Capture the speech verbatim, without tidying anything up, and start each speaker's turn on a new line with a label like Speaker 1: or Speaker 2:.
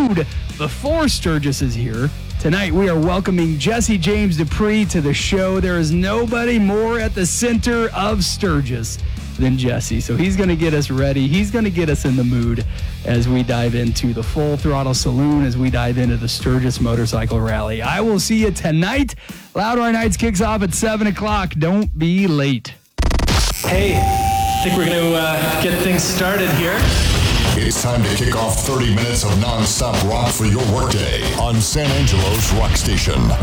Speaker 1: mood before Sturgis is here. Tonight, we are welcoming Jesse James Dupree to the show. There is nobody more at the center of Sturgis than Jesse. So he's going to get us ready. He's going to get us in the mood as we dive into the Full Throttle Saloon, as we dive into the Sturgis Motorcycle Rally. I will see you tonight. Loudwire Nights kicks off at seven o'clock. Don't be late.
Speaker 2: Hey, I think we're going to uh, get things started here.
Speaker 3: It's time to kick off thirty minutes of non-stop rock for your workday on San Angelo's Rock Station,